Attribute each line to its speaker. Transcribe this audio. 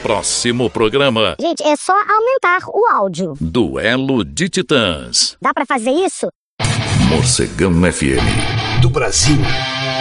Speaker 1: próximo programa.
Speaker 2: Gente, é só aumentar o áudio.
Speaker 1: Duelo de Titãs.
Speaker 2: Dá pra fazer isso?
Speaker 1: Morcegão FM.
Speaker 3: Do Brasil.